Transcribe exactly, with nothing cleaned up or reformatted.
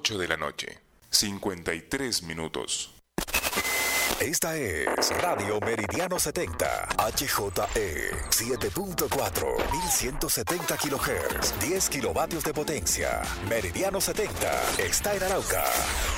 ocho de la noche, cincuenta y tres minutos. Esta es Radio Meridiano setenta, H J E siete punto cuatro, mil ciento setenta kilohertz, diez kilovatios de potencia. Meridiano setenta está en Arauca.